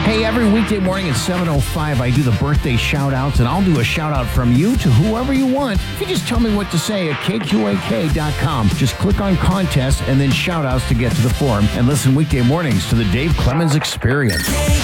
Hey, every weekday morning at 7:05, I do the birthday shout-outs, and I'll do a shout-out from you to whoever you want. If you just tell me what to say at kqak.com, just click on contest and then shout-outs to get to the forum, and listen weekday mornings to the Dave Clemens Experience.